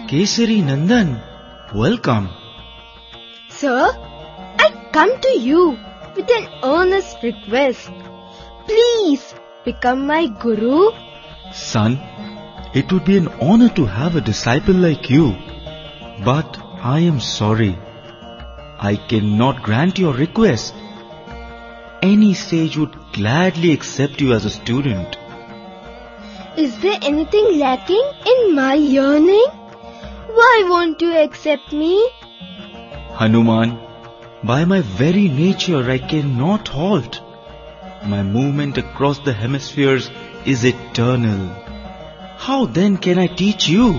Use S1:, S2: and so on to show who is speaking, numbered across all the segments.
S1: Kesari Nandan, welcome.
S2: Sir, I come to you with an earnest request. Please become my Guru.
S1: Son, it would be an honor to have a disciple like you. But I am sorry. I cannot grant your request. Any sage would gladly accept you as a student.
S2: Is there anything lacking in my yearning? Why won't you accept me?
S1: Hanuman, by my very nature I cannot halt. My movement across the hemispheres is eternal. How then can I teach you?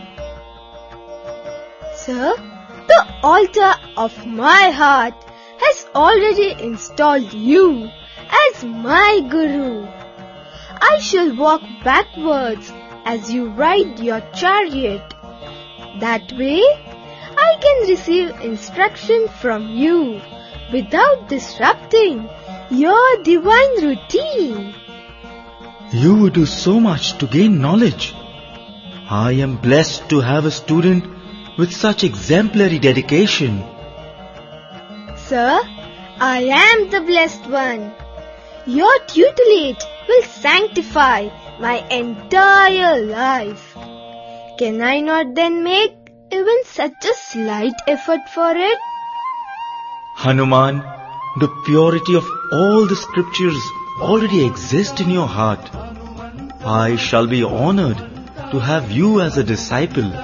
S2: Sir, the altar of my heart has already installed you as my Guru. I shall walk backwards as you ride your chariot. That way, I can receive instruction from you without disrupting your divine routine.
S1: You would do so much to gain knowledge. I am blessed to have a student with such exemplary dedication.
S2: Sir, I am the blessed one. Your tutelage will sanctify my entire life. Can I not then make even such a slight effort for it?
S1: Hanuman, the purity of all the scriptures already exist in your heart. I shall be honored to have you as a disciple.